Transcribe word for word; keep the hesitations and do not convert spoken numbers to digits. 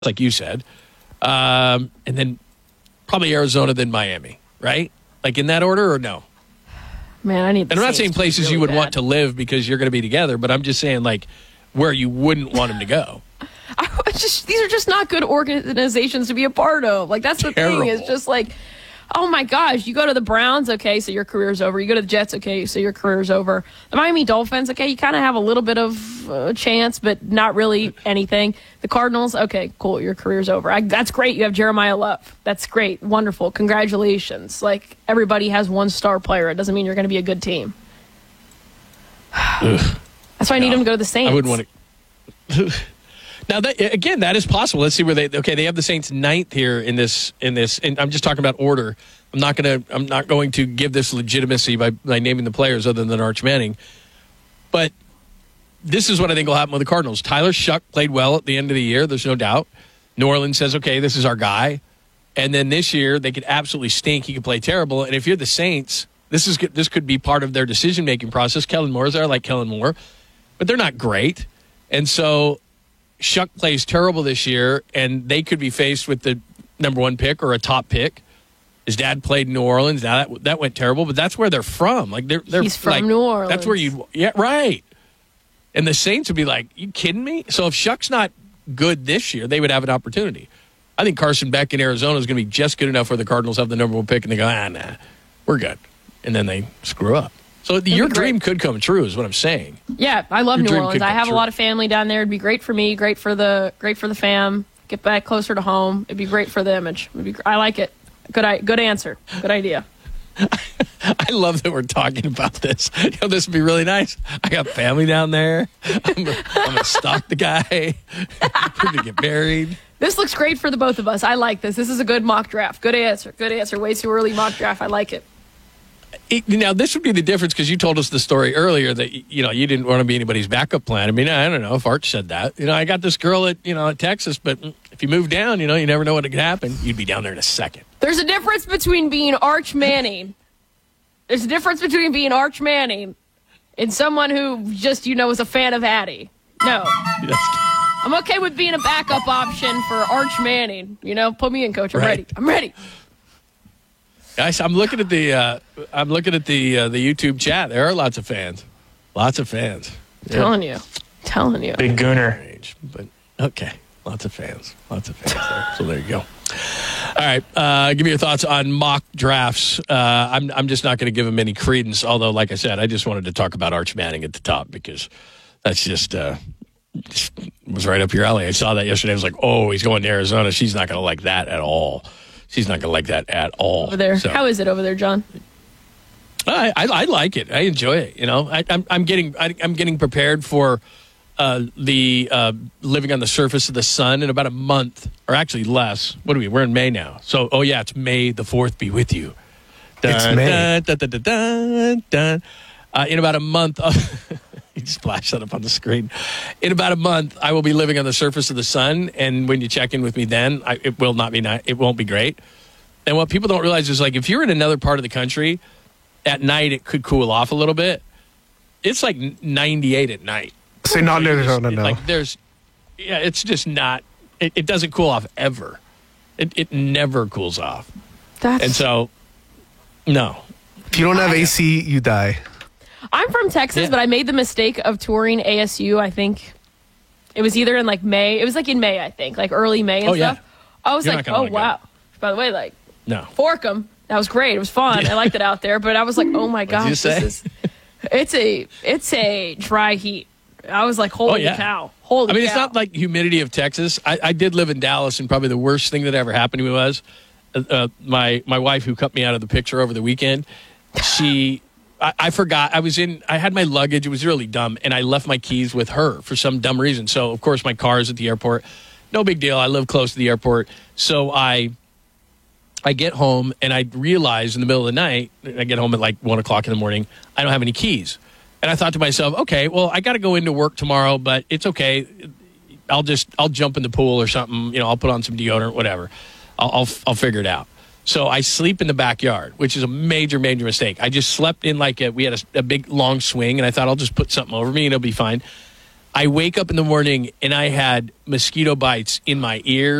like you said. Um, and then probably Arizona, then Miami, right? Like in that order or no? Man, I need the And I'm not Saints saying to be places really you would bad. want to live because you're going to be together, but I'm just saying like where you wouldn't want them to go. I just, these are just not good organizations to be a part of. Like, that's the Terrible. thing. It's just like, oh, my gosh, you go to the Browns, okay, so your career's over. You go to the Jets, okay, so your career's over. The Miami Dolphins, okay, you kind of have a little bit of a uh, chance, but not really anything. The Cardinals, okay, cool, your career's over. I, that's great. You have Jeremiah Love. That's great. Wonderful. Congratulations. Like, everybody has one star player. It doesn't mean you're going to be a good team. That's why I need No, them to go to the Saints. I wouldn't want to. Now, that, again, that is possible. Let's see where they. Okay, they have the Saints ninth here in this. In this, and I'm just talking about order. I'm not gonna. I'm not going to give this legitimacy by, by naming the players other than Arch Manning. But this is what I think will happen with the Cardinals. Tyler Shuck played well at the end of the year. There's no doubt. New Orleans says, okay, this is our guy. And then this year they could absolutely stink. He could play terrible. And if you're the Saints, this is this could be part of their decision making process. Kellen Moore's there. I like Kellen Moore, but they're not great. And so Shuck plays terrible this year, and they could be faced with the number one pick or a top pick. His dad played in New Orleans. Now that that went terrible, but that's where they're from. Like they're they're He's from like, New Orleans. That's where you yeah right. And the Saints would be like, you kidding me? So if Shuck's not good this year, they would have an opportunity. I think Carson Beck in Arizona is going to be just good enough where the Cardinals have the number one pick, and they go, ah, nah, we're good, and then they screw up. So your dream could come true, is what I'm saying. Yeah, I love Your New dream Orleans. could I come have true. a lot of family down there. It'd be great for me, great for the great for the fam. Get back closer to home. It'd be great for the image. It'd be, I like it. Good, I, good answer. Good idea. I love that we're talking about this. You know, this would be really nice. I got family down there. I'm going to stalk the guy. We're going to get married. This looks great for the both of us. I like this. This is a good mock draft. Good answer. Good answer. Way too early mock draft. I like it. It, now, this would be the difference because you told us the story earlier that, you know, you didn't want to be anybody's backup plan. I mean, I don't know if Arch said that. You know, I got this girl at, you know, at Texas, but if you move down, you know, you never know what could happen. You'd be down there in a second. There's a difference between being Arch Manning. There's a difference between being Arch Manning and someone who just, you know, is a fan of Hattie. No. That's, I'm okay with being a backup option for Arch Manning. You know, put me in, coach. I'm Right. ready. I'm ready. guys, I'm looking at the, uh, I'm looking at the, uh, the YouTube chat. There are lots of fans. Lots of fans. Yeah. Telling you. Telling you. Big Gooner. Age, but okay. Lots of fans. Lots of fans there. So there you go. All right. Uh, give me your thoughts on mock drafts. Uh, I'm I'm just not going to give them any credence. Although, like I said, I just wanted to talk about Arch Manning at the top because that's just, uh, just was right up your alley. I saw that yesterday. I was like, oh, he's going to Arizona. She's not going to like that at all. She's not going to like that at all. Over there. So, How is it over there, John? I, I I like it. I enjoy it. You know, I, I'm I'm getting I, I'm getting prepared for uh, the uh, living on the surface of the sun in about a month, or actually less. What are we? We're in May now. So, oh yeah, it's May the fourth. Be with you. Dun, It's May. Dun, dun, dun, dun, dun. Uh, in about a month. Of, you just flash that up on the screen. In about a month, I will be living on the surface of the sun, and when you check in with me, then I, it will not be ni- it won't be great. And what people don't realize is, like, if you're in another part of the country, at night it could cool off a little bit. It's like ninety-eight at night. Say not in Arizona, It- no. Like there's, yeah, it's just not. It, it doesn't cool off ever. It it never cools off, That's. and so no. If you don't have A C, you die. I'm from Texas, Yeah. but I made the mistake of touring A S U. I think it was either in like May. It was like in May, I think, like early May and Oh, yeah. stuff. I was You're like, not gonna oh wanna go. wow. By the way, like No. Forkham, that was great. It was fun. I liked it out there, but I was like, oh my What'd you gosh, say? this is. It's a it's a dry heat. I was like, holy Oh, yeah. cow, holy. I mean, cow. it's not like humidity of Texas. I, I did live in Dallas, and probably the worst thing that ever happened to me was uh, uh, my my wife, who cut me out of the picture over the weekend. She, I, I forgot. I was in. I had my luggage. It was really dumb, and I left my keys with her for some dumb reason. So, of course, my car is at the airport. No big deal. I live close to the airport, so I. I get home and I realize in the middle of the night, I get home at like one o'clock in the morning, I don't have any keys. And I thought to myself, okay, well, I got to go into work tomorrow, but it's okay. I'll just, I'll jump in the pool or something. You know, I'll put on some deodorant, whatever. I'll, I'll, I'll figure it out. So I sleep in the backyard, which is a major, major mistake. I just slept in like a, we had a, a big long swing and I thought I'll just put something over me and it'll be fine. I wake up in the morning and I had mosquito bites in my ears.